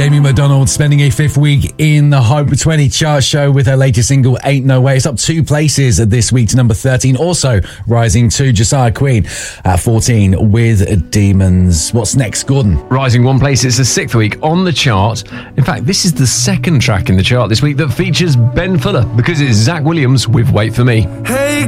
Amy McDonald spending a fifth week in the Hot 20 chart show with her latest single, Ain't No Way. It's up 2 places this week to number 13. Also rising to Josiah Queen at 14 with Demons. What's next, Gordon? Rising 1 place, it's the 6th week on the chart. In fact, this is the second track in the chart this week that features Ben Fuller, because it's Zach Williams with Wait For Me. Hey